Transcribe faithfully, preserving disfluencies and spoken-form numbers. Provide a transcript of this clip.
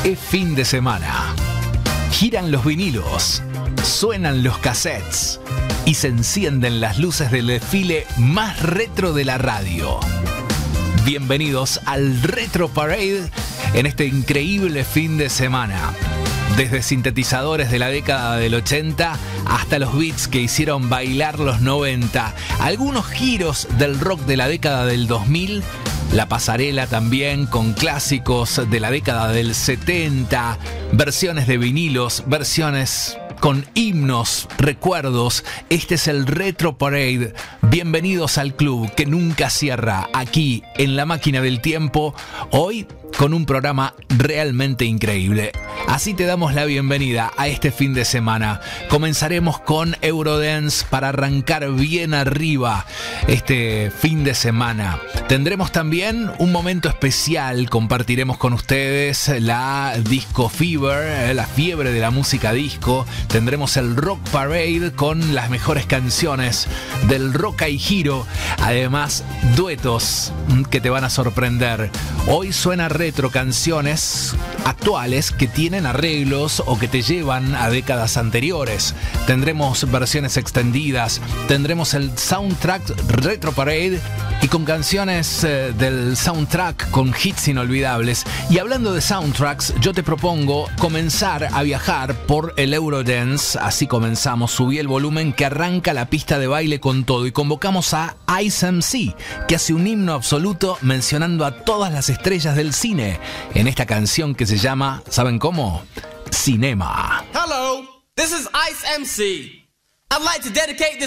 Es fin de semana. Giran los vinilos, suenan los cassettes y se encienden las luces del desfile más retro de la radio. Bienvenidos al Retro Parade en este increíble fin de semana. Desde sintetizadores de la década del ochenta hasta los beats que hicieron bailar los noventa, algunos giros del rock de la década del dos mil, la pasarela también con clásicos de la década del setenta, versiones de vinilos, versiones con himnos, recuerdos. Este es el Retro Parade. Bienvenidos al club que nunca cierra, aquí en la máquina del tiempo, hoy con un programa realmente increíble. Así te damos la bienvenida a este fin de semana. Comenzaremos con Eurodance para arrancar bien arriba este fin de semana. Tendremos también un momento especial, compartiremos con ustedes la Disco Fever, la fiebre de la música disco. Tendremos el Rock Parade con las mejores canciones del Rock y Giro. Además, duetos que te van a sorprender. Hoy suena retro, canciones actuales que tienen arreglos o que te llevan a décadas anteriores. Tendremos versiones extendidas, tendremos el soundtrack Retro Parade y con canciones eh, del soundtrack con hits inolvidables. Y hablando de soundtracks, yo te propongo comenzar a viajar por el Eurodance. Así comenzamos. Subí el volumen que arranca la pista de baile con todo y convocamos a Ice M C, que hace un himno absoluto mencionando a todas las estrellas del cine en esta canción que se llama, ¿saben cómo? Cinema. Hello, this is Ice M C. I'd like to dedicate this